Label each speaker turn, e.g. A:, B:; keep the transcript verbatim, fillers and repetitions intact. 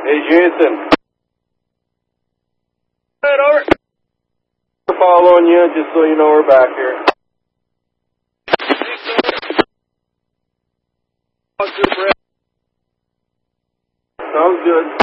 A: Hey, Jason.
B: Right, over.
A: We're following you, just so you know we're back here. Sounds good.